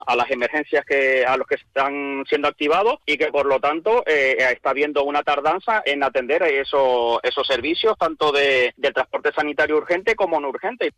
a las emergencias a los que están siendo activados y que por lo tanto está habiendo una tardanza en atender esos servicios tanto de transporte sanitario urgente como no urgente.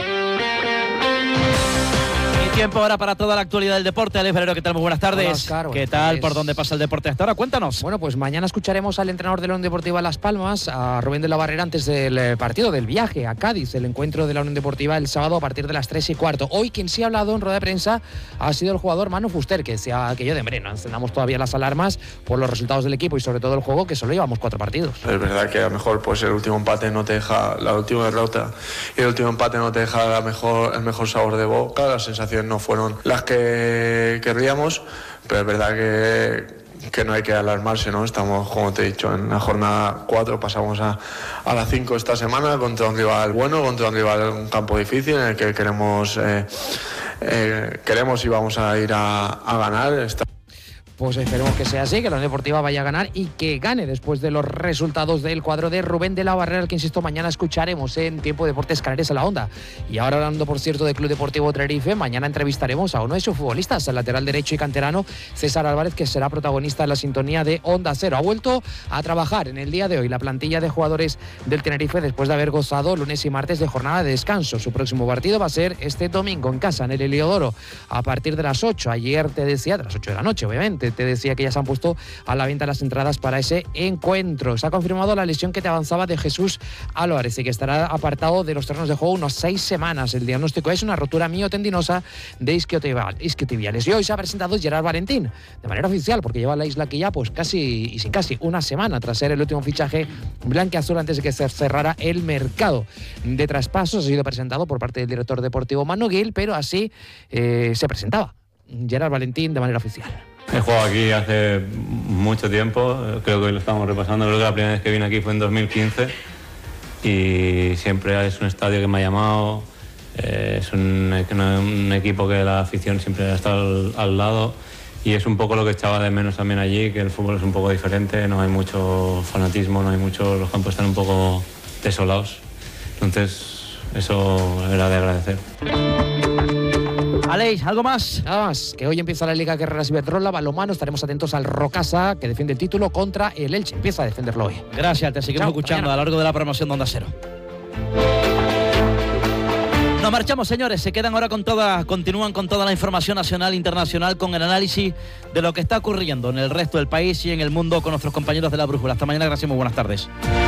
Tiempo ahora para toda la actualidad del deporte. Alex Valero, ¿qué tal? Muy buenas tardes. Hola, Oscar, ¿Qué tal? ¿Por dónde pasa el deporte hasta ahora? Cuéntanos. Bueno, pues mañana escucharemos al entrenador de la Unión Deportiva Las Palmas, a Rubén de la Barrera, antes del partido, del viaje a Cádiz, el encuentro de la Unión Deportiva el sábado a partir de las 3:15. Hoy quien sí ha hablado en rueda de prensa ha sido el jugador Manu Fuster, que decía aquello de hombre, no encendamos todavía las alarmas por los resultados del equipo y sobre todo el juego, que solo llevamos 4 partidos. Es verdad que a lo mejor pues el último empate no te deja, la última derrota y el último empate no te deja el mejor sabor de boca, las sensaciones no fueron las que querríamos, pero es verdad que no hay que alarmarse, ¿no? Estamos, como te he dicho, en la jornada 4, pasamos a la 5 esta semana contra un rival bueno, contra un rival en un campo difícil en el que queremos y vamos a ir a ganar. Pues esperemos que sea así, que la Unión Deportiva vaya a ganar y que gane después de los resultados del cuadro de Rubén de la Barrera, que insisto, mañana escucharemos en Tiempo Deportes Canarias a la Onda. Y ahora hablando, por cierto, del Club Deportivo Tenerife, mañana entrevistaremos a uno de sus futbolistas, el lateral derecho y canterano César Álvarez, que será protagonista en la sintonía de Onda Cero. Ha vuelto a trabajar en el día de hoy la plantilla de jugadores del Tenerife después de haber gozado lunes y martes de jornada de descanso. Su próximo partido va a ser este domingo en casa, en el Heliodoro, a partir de las 8. Ayer te decía, de las 8 de la noche, obviamente, te decía que ya se han puesto a la venta las entradas para ese encuentro. Se ha confirmado la lesión que te avanzaba de Jesús Álvarez y que estará apartado de los terrenos de juego unos 6 semanas. El diagnóstico es una rotura miotendinosa de isquiotibiales. Y hoy se ha presentado Gerard Valentín de manera oficial, porque lleva la isla aquí ya pues casi una semana tras ser el último fichaje blanquiazul antes de que se cerrara el mercado de traspasos. Ha sido presentado por parte del director deportivo Manu Gil, pero así se presentaba Gerard Valentín de manera oficial. He jugado aquí hace mucho tiempo, creo que hoy lo estamos repasando, creo que la primera vez que vine aquí fue en 2015 y siempre es un estadio que me ha llamado, es un equipo que la afición siempre ha estado al lado y es un poco lo que echaba de menos también allí, que el fútbol es un poco diferente, no hay mucho fanatismo, los campos están un poco desolados, entonces eso era de agradecer. Aleix, ¿algo más? Nada más, que hoy empieza la Liga Guerreras Iberdrola, balonmano, estaremos atentos al Rocasa, que defiende el título contra el Elche, empieza a defenderlo hoy. Gracias, te seguimos escuchando mañana a lo largo de la promoción de Onda Cero. Nos marchamos, señores, continúan con toda la información nacional e internacional, con el análisis de lo que está ocurriendo en el resto del país y en el mundo con nuestros compañeros de La Brújula. Hasta mañana, gracias, muy buenas tardes.